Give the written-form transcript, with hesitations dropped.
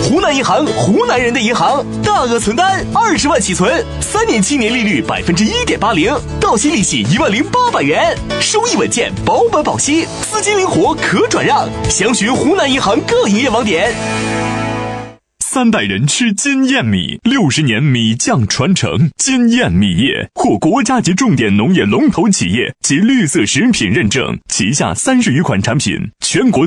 湖南银行，湖南人的银行，大额存单20万起存，3年期年利率1.80%，到期利息10800元，收益稳健，保本保息，资金灵活可转让。详询湖南银行各营业网点。 3代人吃金燕米，60年米酱传承。金燕米业获国家级重点农业龙头企业及绿色食品认证，旗下30余款产品，全国